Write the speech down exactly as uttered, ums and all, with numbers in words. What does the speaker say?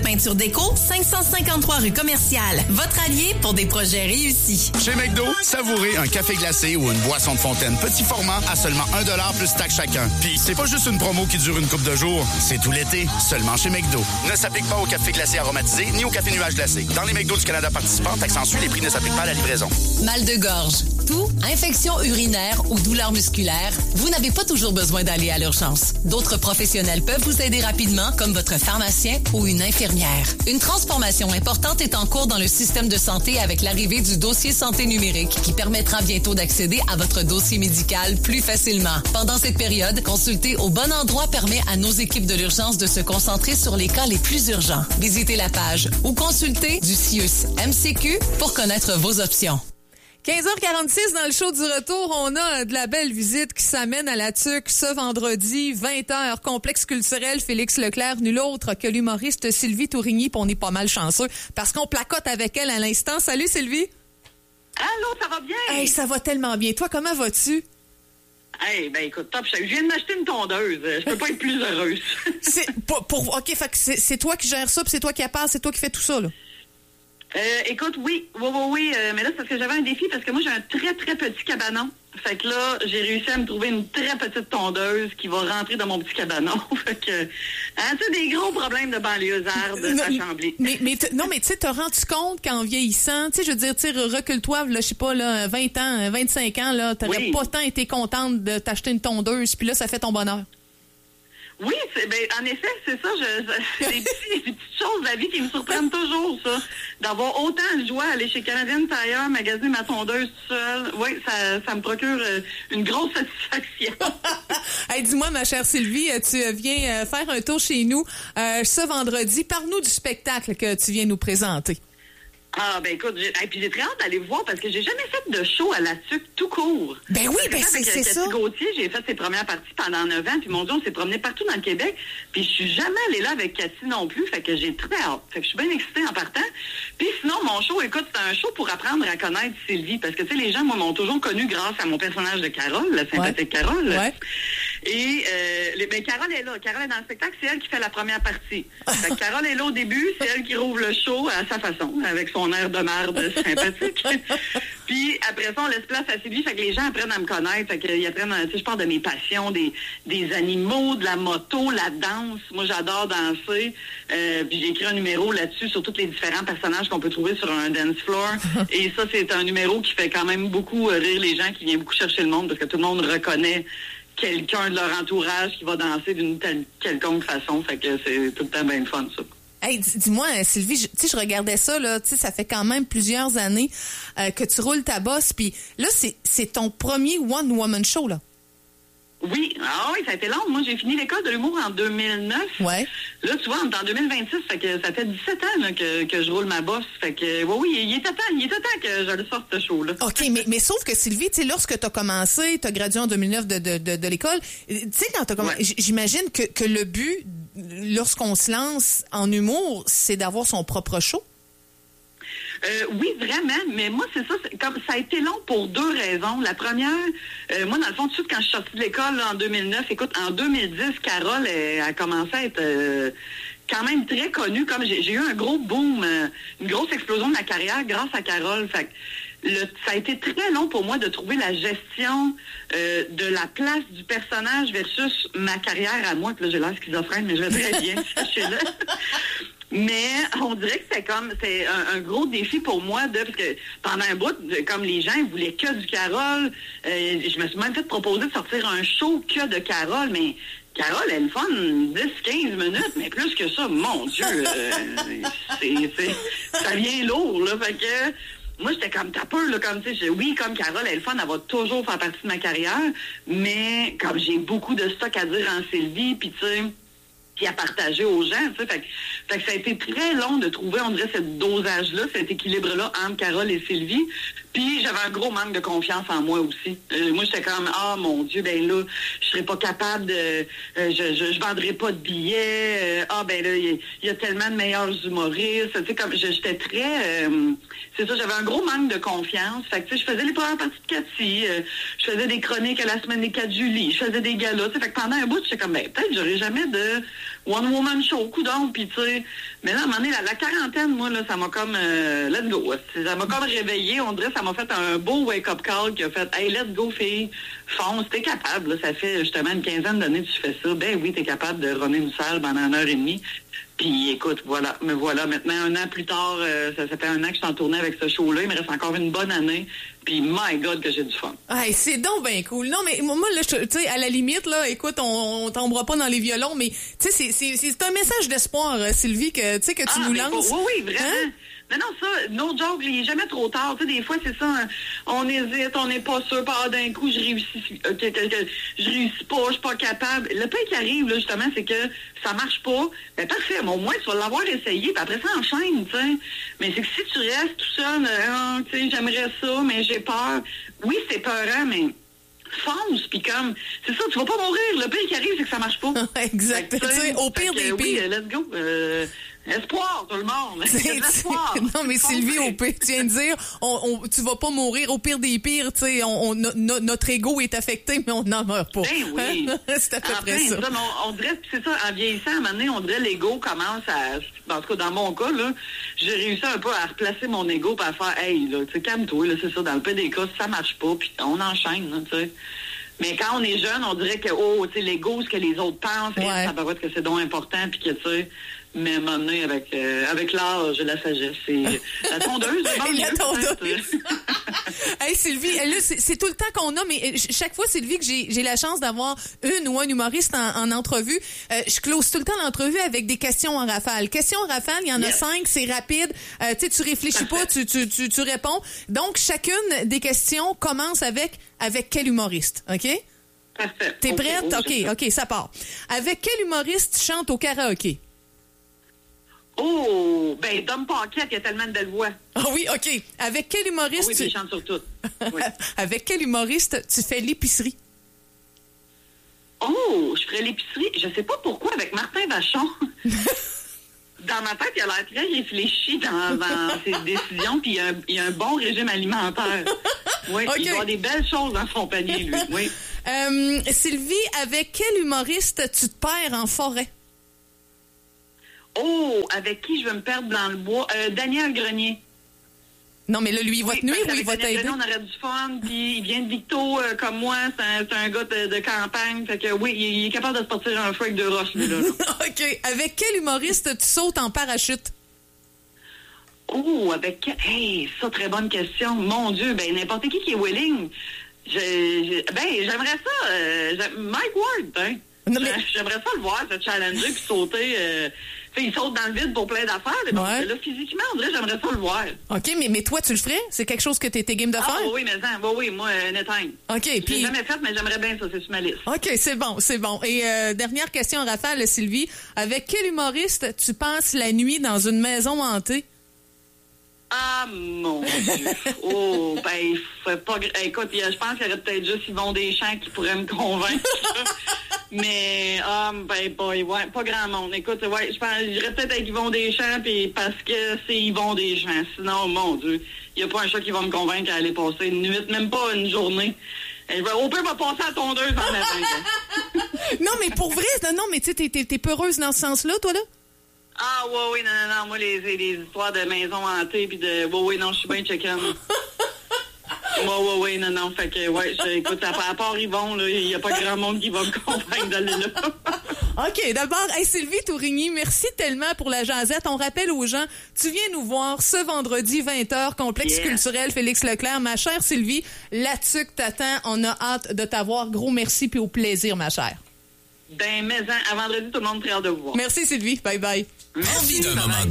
Peinture déco, cinq cent cinquante-trois rue Commerciale. Votre allié pour des projets réussis. Chez McDo, savourez un café glacé ou une boisson de fontaine petit format à seulement un dollar plus taxe chacun. Puis c'est pas juste une promo qui dure une couple de jours, c'est tout l'été, seulement chez McDo. Ne s'applique pas au café glacé aromatisé ni au café nuage glacé. Dans les McDo du Canada participants, taxes en suit, les prix ne s'appliquent pas à la livraison. Mal de gorge, toux, infection urinaire ou douleur musculaire, vous n'avez pas toujours besoin d'aller à l'urgence. D'autres professionnels peuvent vous aider rapidement, comme votre pharmacien ou une infirmière. Une transformation importante est en cours dans le système de santé avec l'arrivée du dossier santé numérique qui permettra bientôt d'accéder à votre dossier médical plus facilement. Pendant cette période, consulter au bon endroit permet à nos équipes de l'urgence de se concentrer sur les cas les plus urgents. Visitez la page ou consultez du C I U S M C Q pour connaître vos options. quinze heures quarante-six dans le show du retour, on a de la belle visite qui s'amène à la T U C ce vendredi, vingt heures, complexe culturel Félix Leclerc, nul autre que l'humoriste Sylvie Tourigny, puis on est pas mal chanceux parce qu'on placote avec elle à l'instant. Salut Sylvie! Allô, ça va bien? Hey, ça va tellement bien. Toi, comment vas-tu? Hey, ben écoute, top, je viens de m'acheter une tondeuse. Je peux pas être plus heureuse. c'est pour, pour OK, fait que c'est, c'est toi qui gères ça, puis c'est toi qui appelle, c'est toi qui fais tout ça, là. Euh, écoute, oui, oui, oui, oui, euh, mais là, c'est parce que j'avais un défi, parce que moi, j'ai un très, très petit cabanon. Fait que là, j'ai réussi à me trouver une très petite tondeuse qui va rentrer dans mon petit cabanon. Fait que, hein, tu sais, des gros problèmes de banlieusarde à Chambly. Mais, mais t- non, mais tu sais, t'as rendu compte qu'en vieillissant, tu sais, je veux dire, tu sais, recule-toi, là, je sais pas, là, vingt ans, vingt-cinq ans, là, t'aurais oui. pas tant été contente de t'acheter une tondeuse, puis là, ça fait ton bonheur. Oui, c'est, ben, en effet, c'est ça. Je, je, des, petits, des petites choses de la vie qui me surprennent toujours, ça. D'avoir autant de joie à aller chez Canadian Tire, magasiner ma tondeuse tout seul. Oui, ça, ça me procure euh, une grosse satisfaction. Hey, dis-moi, ma chère Sylvie, tu viens faire un tour chez nous euh, ce vendredi. Parle-nous du spectacle que tu viens nous présenter. Ah, ben écoute, j'ai, et puis j'ai très hâte d'aller voir parce que j'ai jamais fait de show à la T U C tout court. Ben oui, ben c'est, c'est ça. Cathy Gauthier, j'ai fait ses premières parties pendant neuf ans, puis mon Dieu, on s'est promené partout dans le Québec, puis je suis jamais allée là avec Cathy non plus, fait que j'ai très hâte. Fait que je suis bien excitée en partant. Puis sinon, mon show, écoute, c'est un show pour apprendre à connaître Sylvie, parce que tu sais, les gens, moi, m'ont toujours connue grâce à mon personnage de Carole, la sympathique ouais. Carole. Ouais. Et euh, les, ben, Carole est là. Carole est dans le spectacle, c'est elle qui fait la première partie. Fait que Carole est là au début, c'est elle qui rouvre le show à sa façon, avec son air de marde sympathique. Puis après ça, on laisse place à Sylvie, fait que les gens apprennent à me connaître, fait qu'ils apprennent, tu sais, je parle de mes passions, des, des animaux, de la moto, la danse. Moi, j'adore danser. Euh, puis j'ai écrit un numéro là-dessus sur tous les différents personnages qu'on peut trouver sur un dance floor. Et ça, c'est un numéro qui fait quand même beaucoup rire les gens, qui vient beaucoup chercher le monde, parce que tout le monde reconnaît quelqu'un de leur entourage qui va danser d'une telle quelconque façon. Fait que c'est tout le temps bien fun, ça. Hey, dis-moi, Sylvie, tu sais, je regardais ça, là, tu sais, ça fait quand même plusieurs années euh, que tu roules ta bosse, puis là, c'est, c'est ton premier one-woman show, là. Oui, ah oui, ça a été long. Moi, j'ai fini l'école de l'humour en deux mille neuf. Ouais. Là, tu vois, on est en deux mille vingt-six, fait que ça fait dix-sept ans là, que, que je roule ma bosse. Fait que, oui, oui, il était temps, il était temps que je le sorte, ce show-là. OK, mais, mais sauf que Sylvie, tu sais, lorsque tu as commencé, tu as gradué en deux mille neuf de, de, de, de l'école, tu sais, quand tu as commencé, ouais. j'imagine que, que le but, lorsqu'on se lance en humour, c'est d'avoir son propre show. Euh, oui, vraiment, mais moi, c'est ça, c'est, comme ça a été long pour deux raisons. La première, euh, moi, dans le fond, tout de suite, quand je suis sortie de l'école là, en deux mille neuf, écoute, en deux mille dix, Carole elle, a commencé à être euh, quand même très connue. Comme j'ai, j'ai eu un gros boom, euh, une grosse explosion de ma carrière grâce à Carole. Fait que le, ça a été très long pour moi de trouver la gestion euh, de la place du personnage versus ma carrière à moi. Puis là, j'ai l'air schizophrène, mais je vais très bien, sachez-le. Mais on dirait que c'est comme c'est un, un gros défi pour moi de parce que pendant un bout, de, comme les gens ils voulaient que du Carole, euh, je me suis même fait proposer de sortir un show que de Carole, mais Carole, elle est le fun, dix quinze minutes, mais plus que ça, mon Dieu, euh, c'est, c'est, ça vient lourd, là, fait que moi, j'étais comme, t'as peur, là, comme, tu sais, oui, comme Carole, elle est le fun, elle va toujours faire partie de ma carrière, mais comme j'ai beaucoup de stock à dire en Sylvie, puis tu sais, puis à partager aux gens, tu sais, fait, fait que ça a été très long de trouver, on dirait, ce dosage-là, cet équilibre-là entre Carole et Sylvie. Puis j'avais un gros manque de confiance en moi aussi. Euh, moi, j'étais comme, ah mon Dieu, ben là, je serais pas capable de... Euh, je, je, je vendrais pas de billets. Euh, ah ben là, il y, y a tellement de meilleurs humoristes. Tu sais, comme j'étais très... Euh, c'est ça, j'avais un gros manque de confiance. Fait que tu sais, je faisais les premières parties de Cathy. Euh, je faisais des chroniques à la semaine des quatre juillet. Je faisais des galas. Fait que pendant un bout, j'étais comme, ben peut-être j'aurais jamais de one-woman show, coudonc. Puis tu sais, mais là, à un moment donné, la, la quarantaine, moi, là, ça m'a comme... Euh, let's go. Ça m'a comme réveillé. On dirait ça m'a fait un beau wake-up call qui a fait « Hey, let's go, fille, fonce, t'es capable. » Là, ça fait justement une quinzaine d'années que tu fais ça. Ben oui, t'es capable de runner une salle pendant une heure et demie. Puis écoute, voilà, me voilà. Maintenant, un an plus tard, euh, ça, ça fait un an que je suis en tournée avec ce show-là. Il me reste encore une bonne année. Puis my God, que j'ai du fun. Hey, c'est donc bien cool. Non, mais moi, là, tu sais, à la limite, là, écoute, on, on tombera pas dans les violons, mais tu sais, c'est, c'est, c'est un message d'espoir, Sylvie, que tu sais que tu ah, nous lances. Pour, oui, oui, vraiment. Hein? Non, non, ça, no joke, il n'est jamais trop tard. Tu sais, des fois, c'est ça, hein, on hésite, on n'est pas sûr, pas d'un coup, je réussis, que, que, que, je réussis pas, je suis pas capable. Le pire qui arrive, là, justement, c'est que ça marche pas. Ben, parfait, mais au moins, tu vas l'avoir essayé, puis après ça, enchaîne, tu sais. Mais c'est que si tu restes tout seul, euh, tu sais, j'aimerais ça, mais j'ai peur. Oui, c'est peurant, mais fonce, puis comme, c'est ça, tu vas pas mourir. Le pire qui arrive, c'est que ça marche pas. Exact. Tu sais, au pire des oui, pires. let's go. Euh, espoir, tout le monde. C'est, espoir. Non, mais Sylvie, au pire, tu viens de dire, on, on, tu vas pas mourir. Au pire des pires, tu sais, on, on, no, notre ego est affecté, mais on n'en meurt pas. Ben oui. C'est à peu en près fait, ça. ça on, on dirait, c'est ça, en vieillissant, à un moment donné, on dirait l'ego commence à, en tout cas, dans mon cas, là, j'ai réussi un peu à replacer mon ego pour à faire, hey, là, tu sais, calme-toi, là, c'est ça, dans le peu des cas, ça marche pas, puis on enchaîne, là, tu sais. Mais quand on est jeune, on dirait que, oh, tu sais, l'ego, ce que les autres pensent, ouais. Ça paraît que c'est donc important, puis que, tu sais, mais à un moment donné, avec, euh, avec l'âge, la sagesse, c'est la tondeuse. Bon, la tondeuse. Hey, Sylvie, là, c'est, c'est tout le temps qu'on a, mais chaque fois, Sylvie, que j'ai, j'ai la chance d'avoir une ou un humoriste en, en entrevue, euh, je close tout le temps l'entrevue avec des questions en rafale. Questions en rafale, il y en yes. a cinq, c'est rapide. Euh, tu sais, tu réfléchis Parfait. pas, tu, tu, tu, tu réponds. Donc, chacune des questions commence avec avec quel humoriste, OK? Parfait. T'es okay, prête? oh, OK, OK, ça part. Avec quel humoriste chante au karaoké? Oh, ben, Dom Paquette, il y a tellement de belles voix. Ah oh oui, OK. Avec quel humoriste... Oh oui, tu... il chante sur tout. Oui. Avec quel humoriste tu fais l'épicerie? Oh, je ferais l'épicerie. Je sais pas pourquoi, avec Martin Vachon. Dans ma tête, il a l'air très réfléchi dans, dans ses décisions, puis il y, a un, il y a un bon régime alimentaire. Oui, okay. Il doit avoir des belles choses dans son panier, lui. Oui. Euh, Sylvie, avec quel humoriste tu te perds en forêt? Oh, avec qui je vais me perdre dans le bois? Euh, Daniel Grenier. Non, mais là, lui, il va oui, te nuire ou il va Daniel t'aider? Grenier, on aurait du fun, puis il vient de Victo euh, comme moi, c'est un, c'est un gars de, de campagne, fait que oui, il, il est capable de se partir un feu avec deux roches, lui, là. là. OK. Avec quel humoriste tu sautes en parachute? Oh, avec quel... Hey, ça, très bonne question. Mon Dieu, ben n'importe qui qui est willing. Je, je, ben, j'aimerais ça. Euh, Mike Ward, hein. Non, mais... J'aimerais ça le voir, se challenger puis sauter. Euh, il saute dans le vide pour plein d'affaires. Mais bon, ouais. Là, physiquement, on dirait j'aimerais ça le voir. OK, mais, mais toi, tu le ferais? C'est quelque chose que tu étais game de ah, faire? Oui, mais oui, oui, moi, euh, Netang. OK, puis... Je l'ai jamais fait, mais j'aimerais bien ça, c'est sur ma liste. OK, c'est bon, c'est bon. Et euh, dernière question, Raphaël, Sylvie. Avec quel humoriste tu passes la nuit dans une maison hantée? Ah, mon Dieu. Oh, ben, il faut pas... Écoute, je pense qu'il y aurait peut-être juste Yvon Deschamps qui pourrait me convaincre. Mais, ah, ben, boy, ouais, pas grand monde. Écoute, ouais, je pense, j'irais peut-être avec Yvon Deschamps, puis parce que c'est Yvon Deschamps. Sinon, mon Dieu, il n'y a pas un chat qui va me convaincre à aller passer une nuit, même pas une journée. Je vais, au pire, va passer à tondeuse en matin. Non, mais pour vrai, non, non, mais tu sais, t'es, t'es, t'es peureuse dans ce sens-là, toi, là? Ah, ouais, oui, non, non, non, moi, les, les histoires de maisons hantées, puis de, ouais, oui, non, je suis bien chicken. Ouais, ouais, ouais, non, non, fait que, ouais, je, écoute, à, à part Yvon, là, il n'y a pas grand monde qui va me convaincre d'aller là. OK, d'abord, hey, Sylvie Tourigny, merci tellement pour la jasette. On rappelle aux gens, tu viens nous voir ce vendredi vingt heures, complexe yeah. culturel Félix Leclerc. Ma chère Sylvie, là-dessus que t'attends, on a hâte de t'avoir. Gros merci, puis au plaisir, ma chère. Ben, mais à vendredi, tout le monde est très hâte de vous voir. Merci, Sylvie. Bye bye. Merci,